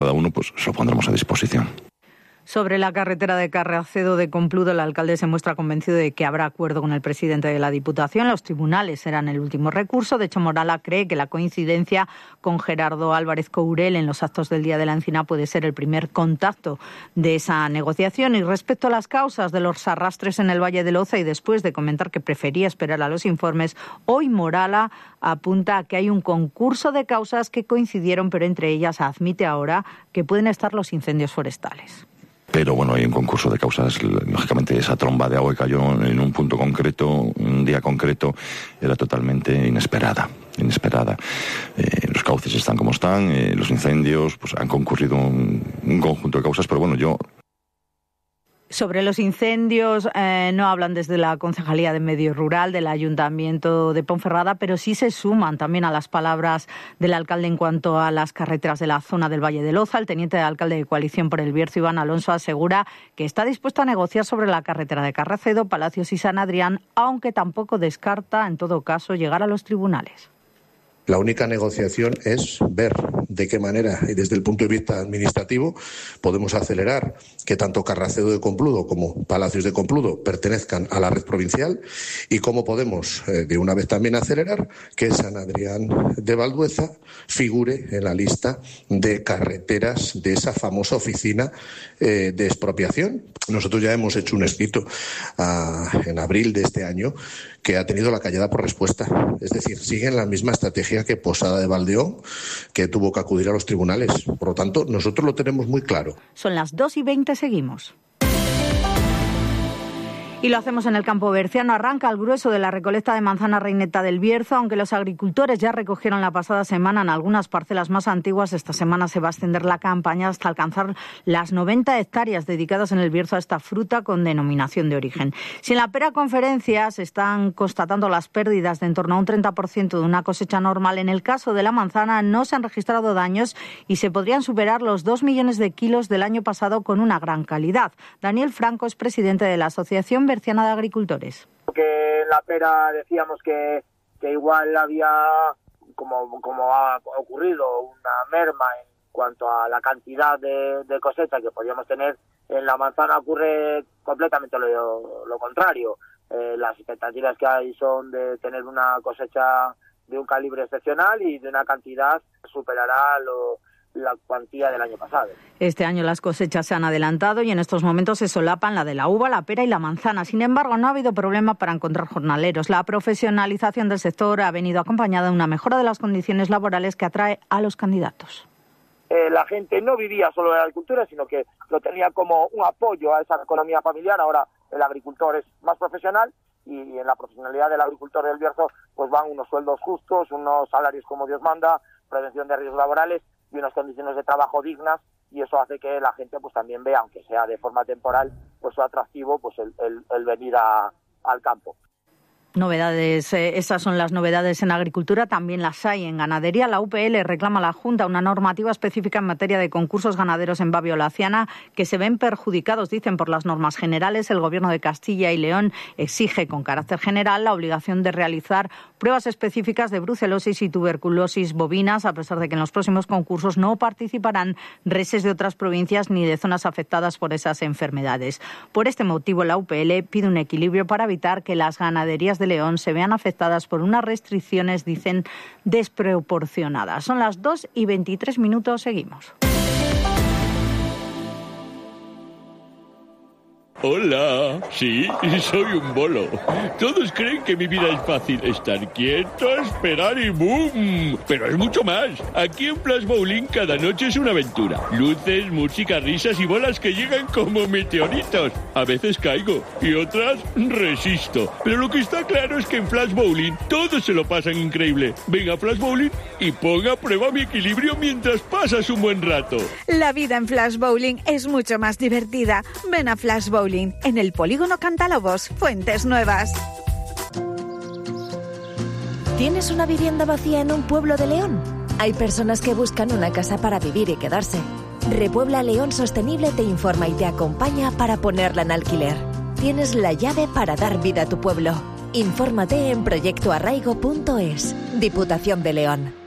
cada uno pues se lo pondremos a disposición. Sobre la carretera de Carracedo de Compludo, el alcalde se muestra convencido de que habrá acuerdo con el presidente de la Diputación. Los tribunales serán el último recurso. De hecho, Morala cree que la coincidencia con Gerardo Álvarez Courel en los actos del Día de la Encina puede ser el primer contacto de esa negociación. Y respecto a las causas de los arrastres en el Valle del Oza, y después de comentar que prefería esperar a los informes, hoy Morala apunta a que hay un concurso de causas que coincidieron, pero entre ellas admite ahora que pueden estar los incendios forestales. Pero bueno, hay un concurso de causas, lógicamente esa tromba de agua que cayó en un punto concreto, un día concreto, era totalmente inesperada. Los cauces están como están, los incendios, pues han concurrido un conjunto de causas, pero bueno, Sobre los incendios no hablan desde la Concejalía de Medio Rural del Ayuntamiento de Ponferrada, pero sí se suman también a las palabras del alcalde en cuanto a las carreteras de la zona del Valle del Oza. El teniente de alcalde de Coalición por el Bierzo, Iván Alonso, asegura que está dispuesto a negociar sobre la carretera de Carracedo, Palacios y San Adrián, aunque tampoco descarta, en todo caso, llegar a los tribunales. La única negociación es ver de qué manera, y desde el punto de vista administrativo, podemos acelerar que tanto Carracedo de Compludo como Palacios de Compludo pertenezcan a la red provincial y cómo podemos, de una vez también, acelerar que San Adrián de Valdueza figure en la lista de carreteras de esa famosa oficina de expropiación. Nosotros ya hemos hecho un escrito en abril de este año que ha tenido la callada por respuesta. Es decir, siguen la misma estrategia que Posada de Valdeón, que tuvo que acudir a los tribunales. Por lo tanto, nosotros lo tenemos muy claro. Son las 2:20, seguimos. Y lo hacemos en el campo berciano. Arranca el grueso de la recolecta de manzana reineta del Bierzo, aunque los agricultores ya recogieron la pasada semana en algunas parcelas más antiguas. Esta semana se va a extender la campaña hasta alcanzar las 90 hectáreas dedicadas en el Bierzo a esta fruta con denominación de origen. Si en la Pera Conferencia se están constatando las pérdidas de en torno a un 30% de una cosecha normal, en el caso de la manzana no se han registrado daños y se podrían superar los 2 millones de kilos del año pasado con una gran calidad. Daniel Franco es presidente de la Asociación Berciana de Agricultores. Que en la pera decíamos que igual había, como ha ocurrido, una merma en cuanto a la cantidad de cosecha que podíamos tener. En la manzana ocurre completamente lo contrario. Las expectativas que hay son de tener una cosecha de un calibre excepcional y de una cantidad que superará la cuantía del año pasado. Este año las cosechas se han adelantado y en estos momentos se solapan la de la uva, la pera y la manzana. Sin embargo, no ha habido problema para encontrar jornaleros. La profesionalización del sector ha venido acompañada de una mejora de las condiciones laborales que atrae a los candidatos. La gente no vivía solo de la agricultura, sino que lo tenía como un apoyo a esa economía familiar. Ahora el agricultor es más profesional y en la profesionalidad del agricultor del Bierzo pues van unos sueldos justos, unos salarios como Dios manda, prevención de riesgos laborales y unas condiciones de trabajo dignas, y eso hace que la gente pues también vea, aunque sea de forma temporal, pues su atractivo pues el venir al campo. Novedades, esas son las novedades en agricultura, también las hay en ganadería. La UPL reclama a la Junta una normativa específica en materia de concursos ganaderos en Babio-Laciana que se ven perjudicados, dicen, por las normas generales. El Gobierno de Castilla y León exige con carácter general la obligación de realizar pruebas específicas de brucelosis y tuberculosis bovinas, a pesar de que en los próximos concursos no participarán reses de otras provincias ni de zonas afectadas por esas enfermedades. Por este motivo, la UPL pide un equilibrio para evitar que las ganaderías de León se vean afectadas por unas restricciones, dicen, desproporcionadas. Son las 2:23, seguimos. Hola, sí, soy un bolo. Todos creen que mi vida es fácil, estar quieto, esperar y ¡boom! Pero es mucho más. Aquí en Flash Bowling cada noche es una aventura. Luces, música, risas y bolas que llegan como meteoritos. A veces caigo y otras resisto. Pero lo que está claro es que en Flash Bowling todos se lo pasan increíble. Venga a Flash Bowling y ponga a prueba mi equilibrio mientras pasas un buen rato. La vida en Flash Bowling es mucho más divertida. Ven a Flash Bowling en el Polígono Cantalobos, Fuentes Nuevas. ¿Tienes una vivienda vacía en un pueblo de León? Hay personas que buscan una casa para vivir y quedarse. Repuebla León Sostenible te informa y te acompaña para ponerla en alquiler. Tienes la llave para dar vida a tu pueblo. Infórmate en proyectoarraigo.es. Diputación de León.